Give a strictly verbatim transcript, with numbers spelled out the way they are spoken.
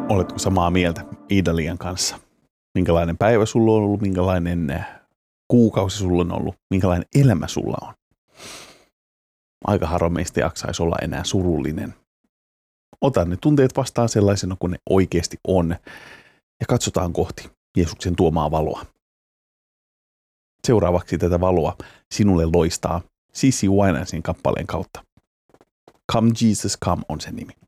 Oletko samaa mieltä Iidalian kanssa? Minkälainen päivä sulla on ollut, minkälainen kuukausi sulla on ollut, minkälainen elämä sulla on? Aika harva meistä jaksaisi olla enää surullinen. Ota ne tunteet vastaan sellaisena kuin ne oikeasti on ja katsotaan kohti Jeesuksen tuomaa valoa. Seuraavaksi tätä valoa sinulle loistaa Sissy Winansin kappaleen kautta. Come Jesus Come on sen nimi.